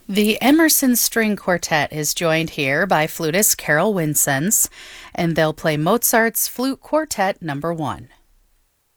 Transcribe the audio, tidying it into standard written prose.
The Emerson String Quartet is joined here by flutist Carol Winsens, and they'll play Mozart's Flute Quartet Number 1.